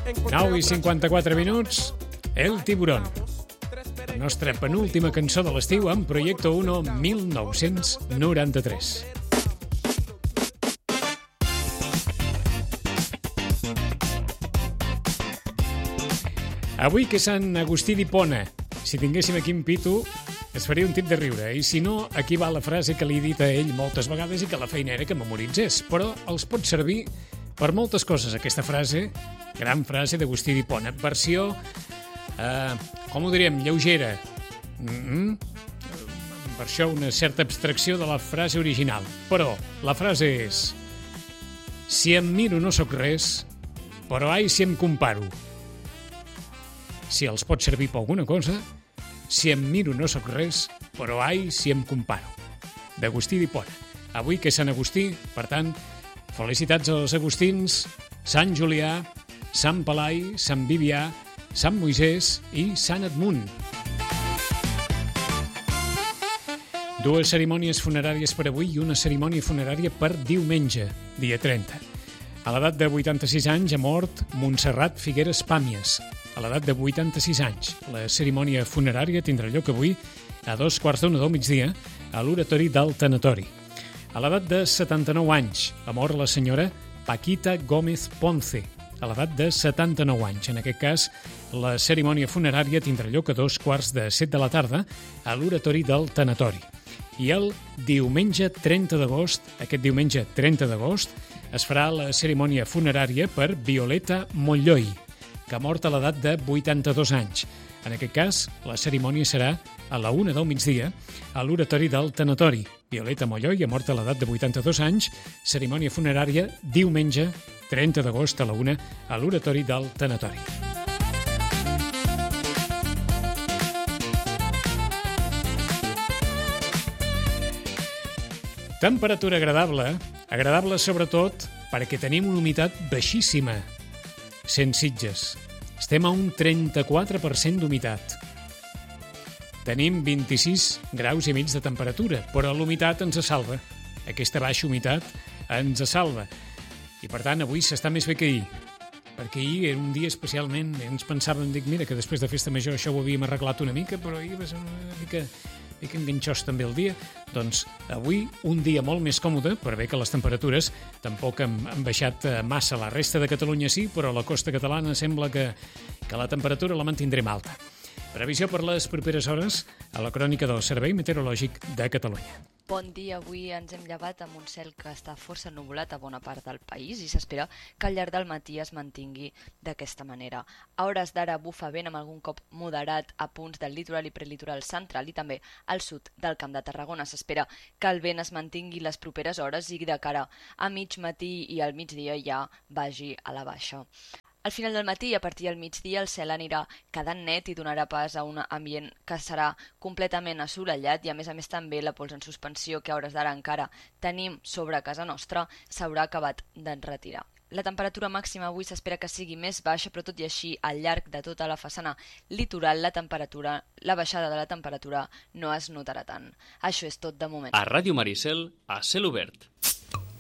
9:54, El Tiburón. La nostra penúltima cançó de l'estiu en Proyecto 1 1993. Avui que és Sant Agustí d'Hipona, si tinguéssim aquí en Pitu, es faria un tip de riure. I si no, aquí va la frase que li he dit a ell moltes vegades i que la feina era que memoritzés. Però els pot servir per moltes coses, aquesta frase, gran frase d'Agustí d'Hipona. Versió, com ho diríem, lleugera. Per això una certa abstracció de la frase original. Però la frase és: si em miro no sóc res, però ai si em comparo. Si els pot servir per alguna cosa, si em miro no sóc res, però ai si em comparo. D'Agustí d'Hipona. Avui que és Sant Agustí, per tant, felicitats als agustins, Sant Julià, Sant Pelai, Sant Vivià, Sant Moisès i Sant Edmund. Dues cerimònies funeràries per avui i una cerimònia funerària per diumenge, dia 30. A l'edat de 86 anys ha mort Montserrat Figueres Pàmies. A l'edat de 86 anys. La cerimònia funerària tindrà lloc avui a 2:15 del migdia a l'oratori del Tanatori. A l'edat de 79 anys ha mort la senyora Paquita Gómez Ponce. A l'edat de 79 anys. En aquest cas, la cerimònia funerària tindrà lloc a 2:15 de la tarda a l'oratori del Tanatori. I el diumenge 30 d'agost, aquest diumenge 30 d'agost, es farà la cerimònia funerària per Violeta Molloi, que ha mort a l'edat de 82 anys. En aquest cas, la cerimònia serà a la 1 del migdia a l'oratori del Tanatori. Violeta Molloi ha mort a l'edat de 82 anys, cerimònia funerària diumenge 30 d'agost a la 1 a l'oratori del Tanatori. Temperatura agradable sobretot perquè tenim una humitat baixíssima. Sitges. Estem a un 34% d'humitat. Tenim 26 graus i mig de temperatura, però l'humitat ens salva. Aquesta baixa humitat ens salva. I per tant, avui s'està més bé que ahir. Perquè ahir era un dia especialment... Ens pensàvem, mira, que després de Festa Major això ho havíem arreglat una mica, però ahir va ser una mica enganxós també el dia. Doncs avui un dia molt més còmode, per bé que les temperatures tampoc han baixat massa. La resta de Catalunya sí, però a la costa catalana sembla que la temperatura la mantindrem alta. Previsió per les properes hores a la crònica del Servei Meteorològic de Catalunya. Bon dia, avui ens hem llevat amb un cel que està força ennuvolat a bona part del país i s'espera que al llarg del matí es mantingui d'aquesta manera. A hores d'ara bufa vent amb algun cop moderat a punts del litoral i prelitoral central i també al sud del Camp de Tarragona. S'espera que el vent es mantingui les properes hores i de cara a mig matí i al migdia ja vagi a la baixa. Al final del matí i a partir del migdia el cel anirà quedant net i donarà pas a un ambient que serà completament assolellat i a més també la pols en suspensió que a hores d'ara encara tenim sobre casa nostra s'haurà acabat d'enretirar. La temperatura màxima avui s'espera que sigui més baixa, però tot i així al llarg de tota la façana litoral la baixada de la temperatura no es notarà tant. Això és tot de moment. A Ràdio Maricel, a cel obert.